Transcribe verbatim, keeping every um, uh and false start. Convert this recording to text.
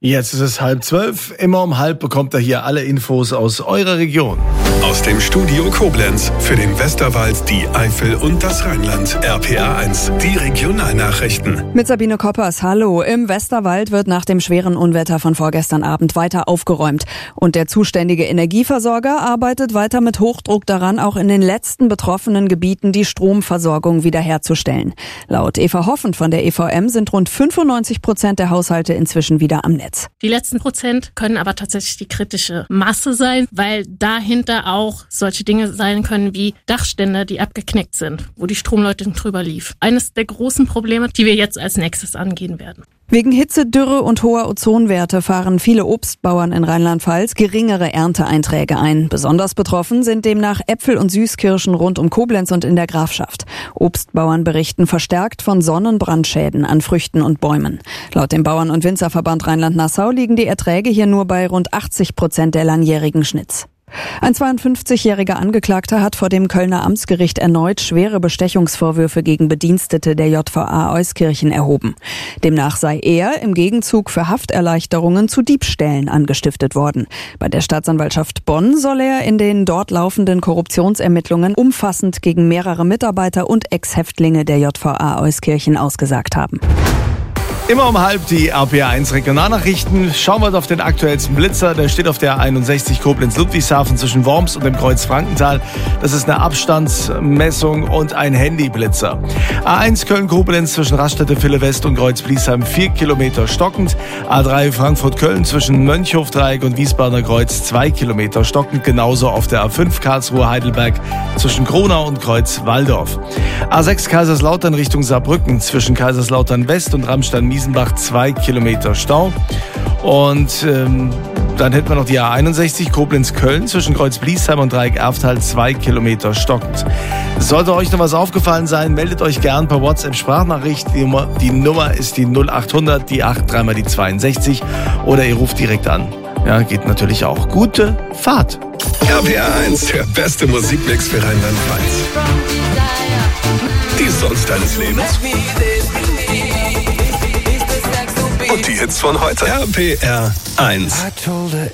Jetzt ist es halb zwölf. Immer um halb bekommt ihr hier alle Infos aus eurer Region. Aus dem Studio Koblenz für den Westerwald, die Eifel und das Rheinland. R P R eins, die Regionalnachrichten. Mit Sabine Koppers, hallo. Im Westerwald wird nach dem schweren Unwetter von vorgestern Abend weiter aufgeräumt. Und der zuständige Energieversorger arbeitet weiter mit Hochdruck daran, auch in den letzten betroffenen Gebieten die Stromversorgung wiederherzustellen. Laut Eva Hoffend von der E V M sind rund fünfundneunzig Prozent der Haushalte inzwischen wieder am Netz. Die letzten Prozent können aber tatsächlich die kritische Masse sein, weil dahinter auch solche Dinge sein können wie Dachständer, die abgeknickt sind, wo die Stromleitung drüber lief. Eines der großen Probleme, die wir jetzt als nächstes angehen werden. Wegen Hitze, Dürre und hoher Ozonwerte fahren viele Obstbauern in Rheinland-Pfalz geringere Ernteeinträge ein. Besonders betroffen sind demnach Äpfel und Süßkirschen rund um Koblenz und in der Grafschaft. Obstbauern berichten verstärkt von Sonnenbrandschäden an Früchten und Bäumen. Laut dem Bauern- und Winzerverband Rheinland-Nassau liegen die Erträge hier nur bei rund achtzig Prozent der langjährigen Schnitts. Ein zweiundfünfzigjähriger Angeklagter hat vor dem Kölner Amtsgericht erneut schwere Bestechungsvorwürfe gegen Bedienstete der J V A Euskirchen erhoben. Demnach sei er im Gegenzug für Hafterleichterungen zu Diebstählen angestiftet worden. Bei der Staatsanwaltschaft Bonn soll er in den dort laufenden Korruptionsermittlungen umfassend gegen mehrere Mitarbeiter und Ex-Häftlinge der J V A Euskirchen ausgesagt haben. Immer um halb die R P R eins Regionalnachrichten. Schauen wir auf den aktuellsten Blitzer. Der steht auf der einundsechzig Koblenz-Ludwigshafen zwischen Worms und dem Kreuz Frankenthal. Das ist eine Abstandsmessung und ein Handyblitzer. A eins Köln-Koblenz zwischen Raststätte-Ville-West und Kreuz-Bliesheim vier Kilometer stockend. A drei Frankfurt-Köln zwischen Mönchhof-Dreieck und Wiesbadener Kreuz zwei Kilometer stockend. Genauso auf der A fünf Karlsruhe-Heidelberg zwischen Kronau und Kreuz-Walldorf. A sechs Kaiserslautern Richtung Saarbrücken zwischen Kaiserslautern-West und Ramstein Miesenbach zwei Kilometer Stau. Und ähm, dann hätten wir noch die A einundsechzig Koblenz-Köln zwischen Kreuz-Bliesheim und Dreieck-Erftal zwei Kilometer stockend. Sollte euch noch was aufgefallen sein, meldet euch gern per WhatsApp-Sprachnachricht. Die Nummer, die Nummer ist die null acht hundert, die acht, dreimal die zweiundsechzig oder ihr ruft direkt an. Ja, geht natürlich auch. Gute Fahrt! R P R eins, der beste Musikmix für Rheinland-Pfalz. Die Songs deines Lebens. Und die Hits von heute. R P R eins.